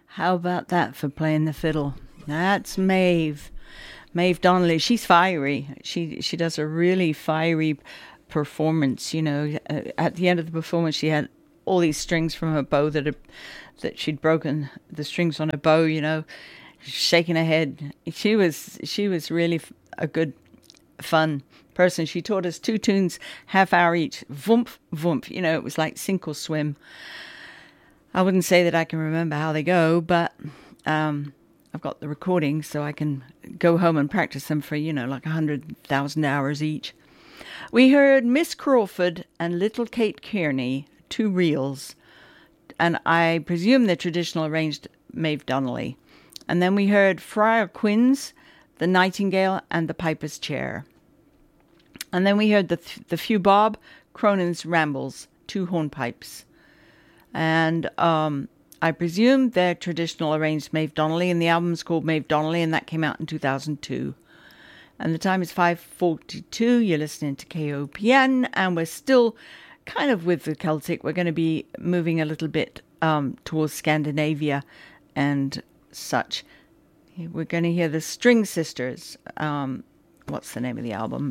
How about that for playing the fiddle? That's Maeve. Maeve Donnelly. She's fiery. She does a really fiery performance. You know, at the end of the performance, she had all these strings from her bow that she'd broken the strings on her bow. You know, shaking her head. She was really a good, fun person. She taught us 2 tunes, half hour each. Vump, vump. You know, it was like sink or swim. I wouldn't say that I can remember how they go, but I've got the recordings, so I can go home and practice them for, you know, like 100,000 hours each. We heard Miss Crawford and Little Kate Kearney, 2 reels, and I presume they're traditional arranged Maeve Donnelly. And then we heard Friar Quinns, the Nightingale, and the Piper's Chair. And then we heard the Few Bob, Cronin's Rambles, 2 hornpipes. And I presume they're traditional arranged Maeve Donnelly, and the album's called Maeve Donnelly, and that came out in 2002. And the time is 5:42. You're listening to KOPN, and we're still kind of with the Celtic. We're going to be moving a little bit towards Scandinavia and such. We're going to hear the String Sisters. What's the name of the album?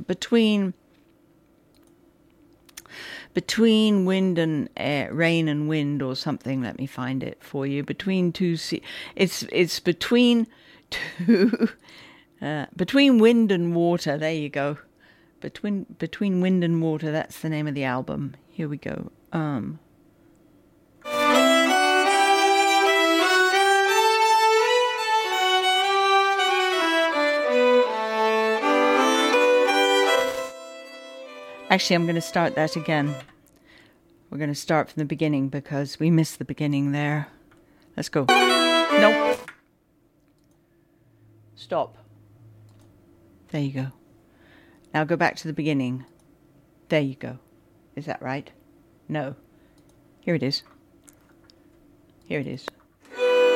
Between Wind and Rain and Wind or something. Let me find it for you. Between two it's between two between Wind and Water. There you go. Between Wind and Water. That's the name of the album. Here we go. Actually, I'm going to start that again. We're going to start from the beginning because we missed the beginning there. Let's go. Nope. Stop. There you go. Now go back to the beginning. There you go. Is that right? No. Here it is. Here it is.